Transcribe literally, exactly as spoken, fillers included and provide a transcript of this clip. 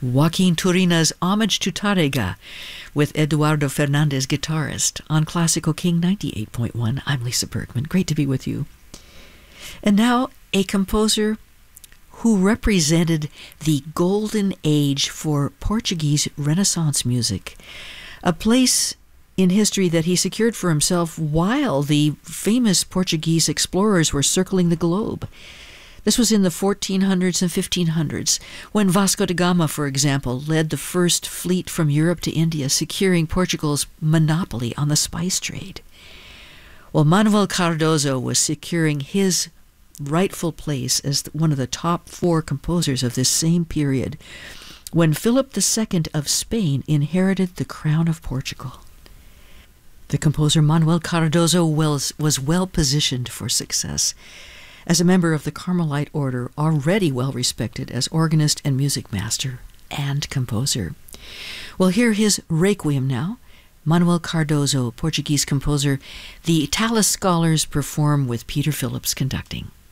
Joaquin Turina's Homage to Tárrega with Eduardo Fernandez, guitarist, on Classical King ninety-eight point one. I'm Lisa Bergman. Great to be with you. And now a composer who represented the golden age for Portuguese Renaissance music, a place in history that he secured for himself while the famous Portuguese explorers were circling the globe. This was in the fourteen hundreds and fifteen hundreds, when Vasco da Gama, for example, led the first fleet from Europe to India, securing Portugal's monopoly on the spice trade. Well, Manuel Cardoso was securing his rightful place as one of the top four composers of this same period when Philip the Second of Spain inherited the crown of Portugal. The composer Manuel Cardoso was, was well positioned for success as a member of the Carmelite order, already well respected as organist and music master and composer. We'll hear his Requiem now. Manuel Cardoso, Portuguese composer, the Tallis Scholars perform with Peter Phillips conducting.